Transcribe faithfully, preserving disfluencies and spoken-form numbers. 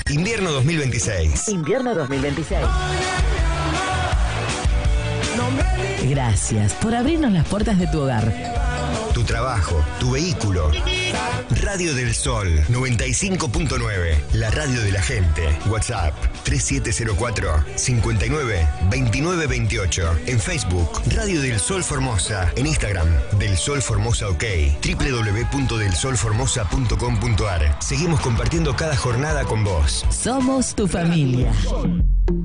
Invierno dos mil veintiséis. Invierno dos mil veintiséis. Gracias por abrirnos las puertas de tu hogar. Tu trabajo, tu vehículo. Radio del Sol noventa y cinco punto nueve. La radio de la gente. WhatsApp tres siete cero cuatro, cinco nueve, dos nueve dos ocho. En Facebook, Radio del Sol Formosa. En Instagram, Del Sol Formosa OK. doble u doble u doble u punto del sol formosa punto com punto a r. Seguimos compartiendo cada jornada con vos. Somos tu familia.